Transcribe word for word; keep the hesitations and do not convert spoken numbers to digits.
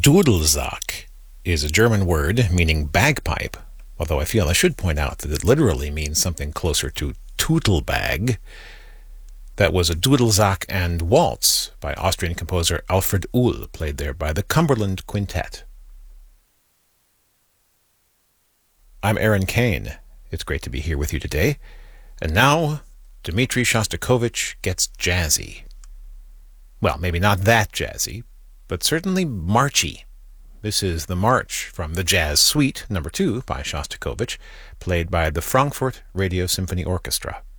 Dudelsack is a German word meaning bagpipe, although I feel I should point out that it literally means something closer to Tutelbag. That was a Dudelsack and Waltz by Austrian composer Alfred Uhl, played there by the Cumberland Quintet. I'm Aaron Kane. It's great to be here with you today. And now, Dmitri Shostakovich gets jazzy. Well, maybe not that jazzy, but certainly marchy. This is the March from the Jazz Suite, number two, by Shostakovich, played by the Frankfurt Radio Symphony Orchestra.